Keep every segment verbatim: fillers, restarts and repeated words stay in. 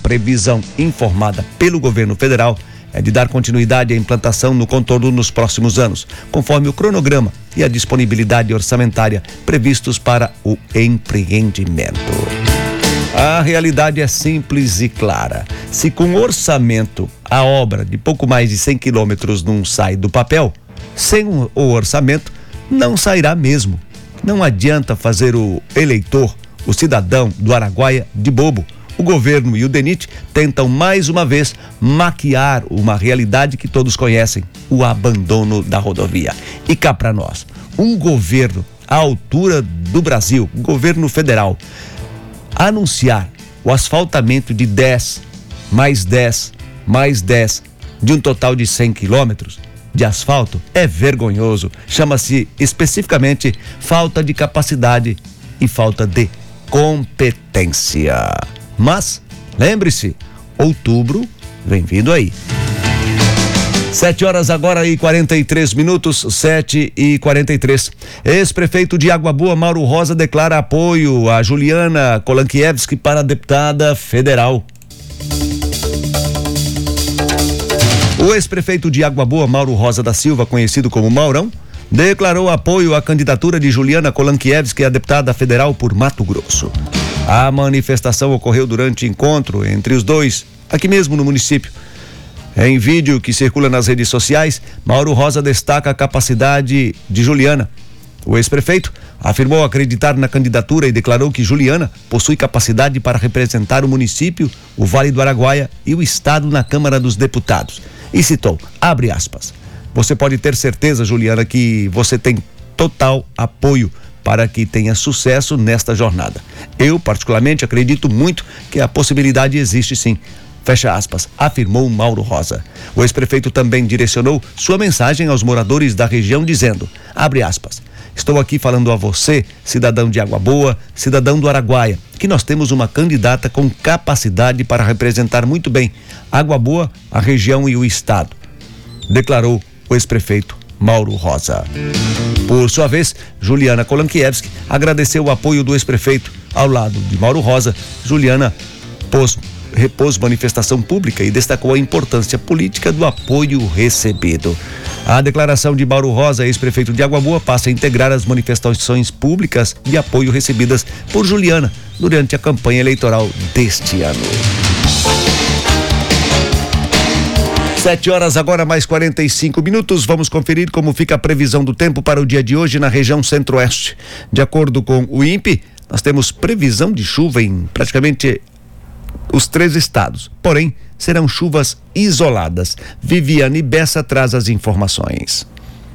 previsão informada pelo governo federal é de dar continuidade à implantação no contorno nos próximos anos, conforme o cronograma e a disponibilidade orçamentária previstos para o empreendimento. A realidade é simples e clara. Se com orçamento a obra de pouco mais de cem quilômetros não sai do papel, sem o orçamento não sairá mesmo. Não adianta fazer o eleitor, o cidadão do Araguaia de bobo. O governo e o DENIT tentam mais uma vez maquiar uma realidade que todos conhecem, o abandono da rodovia. E cá para nós, um governo à altura do Brasil, governo federal, anunciar o asfaltamento de dez, mais dez, mais dez, de um total de cem quilômetros de asfalto é vergonhoso. Chama-se especificamente falta de capacidade e falta de competência. Mas, lembre-se, outubro vem vindo aí. Sete horas agora e quarenta e três minutos, sete e quarenta e três. Ex-prefeito de Água Boa, Mauro Rosa, declara apoio a Juliana Kolankiewski para deputada federal. O ex-prefeito de Água Boa, Mauro Rosa da Silva, conhecido como Maurão, declarou apoio à candidatura de Juliana Kolankiewski a deputada federal por Mato Grosso. A manifestação ocorreu durante encontro entre os dois, aqui mesmo no município. Em vídeo que circula nas redes sociais, Mauro Rosa destaca a capacidade de Juliana. O ex-prefeito afirmou acreditar na candidatura e declarou que Juliana possui capacidade para representar o município, o Vale do Araguaia e o estado na Câmara dos Deputados. E citou, abre aspas, você pode ter certeza, Juliana, que você tem total apoio para que tenha sucesso nesta jornada. Eu, particularmente, acredito muito que a possibilidade existe sim. Fecha aspas, afirmou Mauro Rosa. O ex-prefeito também direcionou sua mensagem aos moradores da região dizendo, abre aspas, estou aqui falando a você, cidadão de Água Boa, cidadão do Araguaia, que nós temos uma candidata com capacidade para representar muito bem Água Boa, a região e o estado, declarou o ex-prefeito Mauro Rosa. Por sua vez, Juliana Kolankiewski agradeceu o apoio do ex-prefeito. Ao lado de Mauro Rosa, Juliana pôs, repôs manifestação pública e destacou a importância política do apoio recebido. A declaração de Mauro Rosa, ex-prefeito de Água Boa, passa a integrar as manifestações públicas de apoio recebidas por Juliana durante a campanha eleitoral deste ano. Sete horas agora, mais quarenta e cinco minutos. Vamos conferir como fica a previsão do tempo para o dia de hoje na região centro-oeste. De acordo com o INPE, nós temos previsão de chuva em praticamente os três estados. Porém, serão chuvas isoladas. Viviane Bessa traz as informações.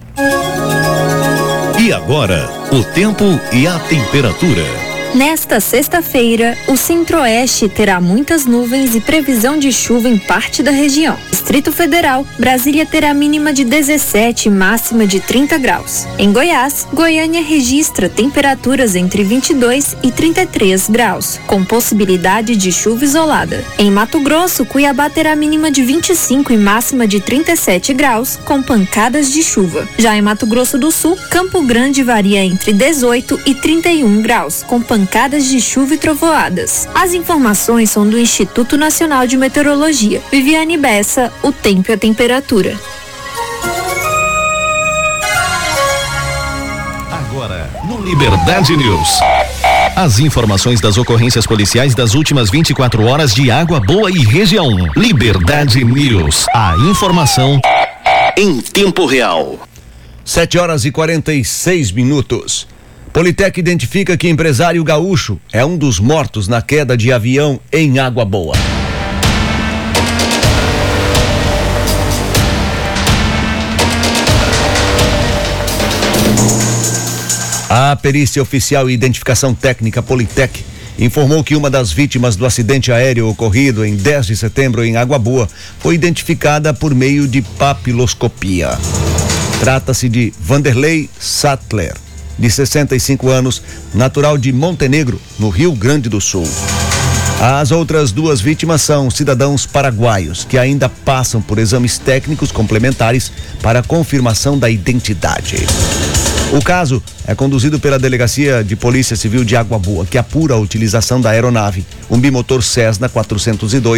E agora, o tempo e a temperatura. Nesta sexta-feira, o centro-oeste terá muitas nuvens e previsão de chuva em parte da região. Distrito Federal, Brasília terá mínima de dezessete e máxima de trinta graus. Em Goiás, Goiânia registra temperaturas entre vinte e dois e trinta e três graus, com possibilidade de chuva isolada. Em Mato Grosso, Cuiabá terá mínima de vinte e cinco e máxima de trinta e sete graus, com pancadas de chuva. Já em Mato Grosso do Sul, Campo Grande varia entre dezoito e trinta e um graus, com pancadas pancadas de chuva e trovoadas. As informações são do Instituto Nacional de Meteorologia. Viviane Bessa, o tempo e a temperatura. Agora, no Liberdade News. As informações das ocorrências policiais das últimas vinte e quatro horas de Água Boa e região. Liberdade News. A informação em tempo real. Sete horas e quarenta e seis minutos. Politec identifica que empresário gaúcho é um dos mortos na queda de avião em Água Boa. A perícia oficial e identificação técnica Politec informou que uma das vítimas do acidente aéreo ocorrido em dez de setembro em Água Boa foi identificada por meio de papiloscopia. Trata-se de Vanderlei Sattler, de sessenta e cinco anos, natural de Montenegro, no Rio Grande do Sul. As outras duas vítimas são cidadãos paraguaios, que ainda passam por exames técnicos complementares para confirmação da identidade. O caso é conduzido pela Delegacia de Polícia Civil de Água Boa, que apura a utilização da aeronave, um bimotor Cessna quatrocentos e dois,